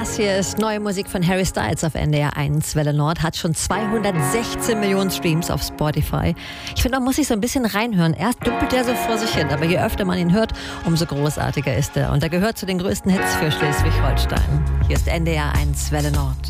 Das hier ist neue Musik von Harry Styles auf NDR 1 Welle Nord. Hat schon 216 Millionen Streams auf Spotify. Ich finde, man muss sich so ein bisschen reinhören. Erst dümpelt er so vor sich hin, aber je öfter man ihn hört, umso großartiger ist er. Und er gehört zu den größten Hits für Schleswig-Holstein. Hier ist NDR 1 Welle Nord.